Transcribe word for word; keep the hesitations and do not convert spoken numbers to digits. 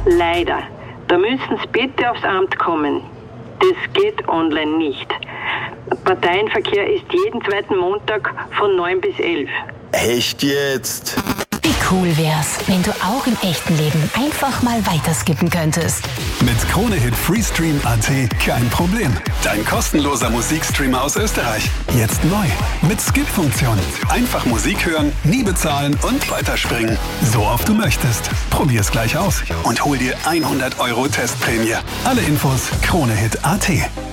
Leider. Da müssen Sie bitte aufs Amt kommen. Das geht online nicht. Parteienverkehr ist jeden zweiten Montag von neun bis elf. Echt jetzt? Wie cool wär's, wenn du auch im echten Leben einfach mal weiterskippen könntest. Mit Kronehit Freestream Punkt at kein Problem. Dein kostenloser Musikstreamer aus Österreich. Jetzt neu. Mit Skip-Funktion. Einfach Musik hören, nie bezahlen und weiterspringen. So oft du möchtest. Probier's gleich aus und hol dir hundert Euro Testprämie. Alle Infos Kronehit Punkt at.